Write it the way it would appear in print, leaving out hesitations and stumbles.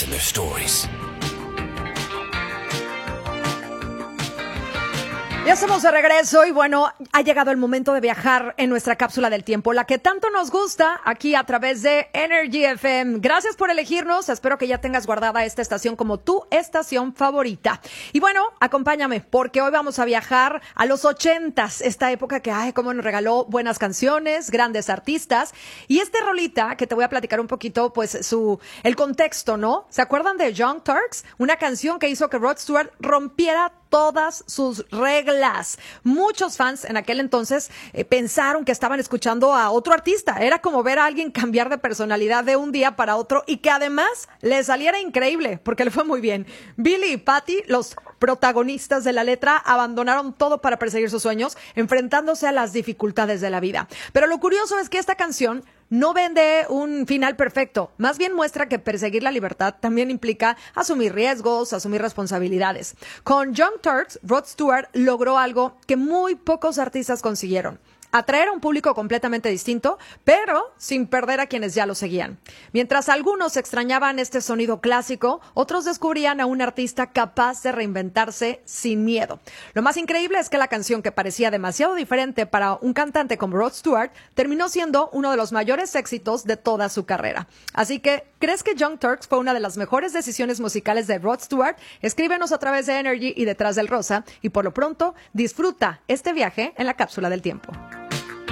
in their stories. Ya estamos de regreso y bueno, ha llegado el momento de viajar en nuestra cápsula del tiempo, la que tanto nos gusta aquí a través de Energy FM. Gracias por elegirnos, espero que ya tengas guardada esta estación como tu estación favorita. Y bueno, acompáñame porque hoy vamos a viajar a los 80s, esta época que, cómo nos regaló buenas canciones, grandes artistas. Y rolita que te voy a platicar un poquito, pues el contexto, ¿no? ¿Se acuerdan de Young Turks? Una canción que hizo que Rod Stewart rompiera todas sus reglas. Muchos fans en aquel entonces pensaron que estaban escuchando a otro artista. Era como ver a alguien cambiar de personalidad de un día para otro y que además le saliera increíble, porque le fue muy bien. Billy y Patty, los protagonistas de la letra, abandonaron todo para perseguir sus sueños, enfrentándose a las dificultades de la vida. Pero lo curioso es que esta canción no vende un final perfecto, más bien muestra que perseguir la libertad también implica asumir riesgos, asumir responsabilidades. Con Young Turks, Rod Stewart logró algo que muy pocos artistas consiguieron: atraer a un público completamente distinto, pero sin perder a quienes ya lo seguían. Mientras algunos extrañaban este sonido clásico, otros descubrían a un artista capaz de reinventarse sin miedo. Lo más increíble es que la canción, que parecía demasiado diferente para un cantante como Rod Stewart, terminó siendo uno de los mayores éxitos de toda su carrera. Así que, ¿crees que Young Turks fue una de las mejores decisiones musicales de Rod Stewart? Escríbenos a través de Energy y Detrás del Rosa, y por lo pronto, disfruta este viaje en la cápsula del tiempo.